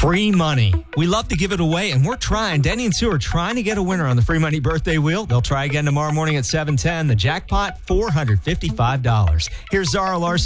Free money. We love to give it away, and we're trying. Denny and Sue are trying to get a winner on the free money birthday wheel. They'll try again tomorrow morning at 7:10. The jackpot, $455. Here's Zara Larson.